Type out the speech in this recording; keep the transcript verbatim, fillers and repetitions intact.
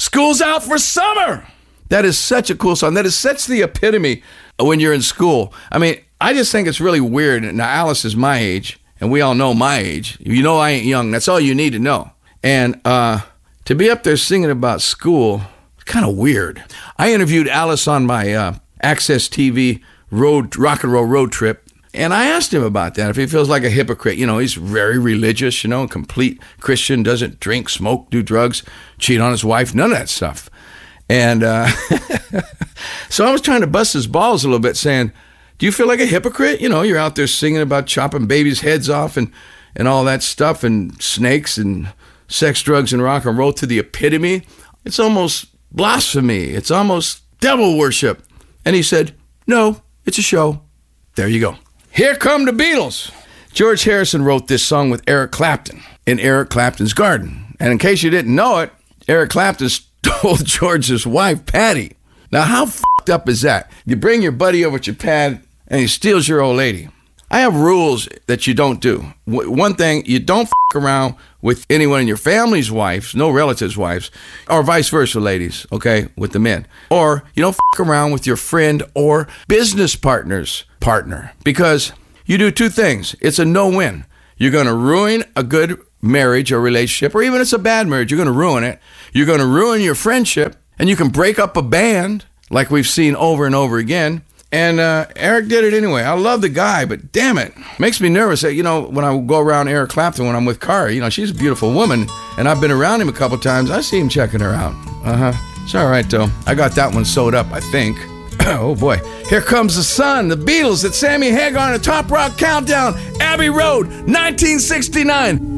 School's out for summer. That is such a cool song. That is such the epitome of when you're in school. I mean, I just think it's really weird. Now, Alice is my age, and we all know my age. You know I ain't young. That's all you need to know. And uh, to be up there singing about school, it's kind of weird. I interviewed Alice on my uh, Access T V road rock and roll road trip, and I asked him about that, if he feels like a hypocrite. You know, he's very religious, you know, complete Christian, doesn't drink, smoke, do drugs, cheat on his wife, none of that stuff. And uh, so I was trying to bust his balls a little bit, saying, do you feel like a hypocrite? You know, you're out there singing about chopping babies' heads off and, and all that stuff, and snakes and sex, drugs, and rock and roll to the epitome. It's almost blasphemy. It's almost devil worship. And he said, no, it's a show. There you go. Here come the Beatles. George Harrison wrote this song with Eric Clapton in Eric Clapton's garden. And in case you didn't know it, Eric Clapton stole George's wife, Patty. Now, how f***ed up is that? You bring your buddy over to your pad, and he steals your old lady. I have rules that you don't do. W- one thing, you don't f*** around with anyone in your family's wives, no relatives' wives, or vice versa, ladies, okay, with the men. Or you don't f*** around with your friend or business partner's partner, because you do two things. It's a no-win. You're going to ruin a good marriage or relationship, or even if it's a bad marriage, you're going to ruin it. You're going to ruin your friendship, and you can break up a band like we've seen over and over again. And uh, Eric did it anyway. I love the guy, but damn it, makes me nervous that, you know, when I go around Eric Clapton when I'm with Kara, you know, she's a beautiful woman, and I've been around him a couple times. I see him checking her out. Uh-huh. It's all right, though. I got that one sewed up, I think. Oh, boy. Here Comes the Sun, the Beatles at Sammy Hagar on a Top Rock Countdown, Abbey Road, nineteen sixty-nine.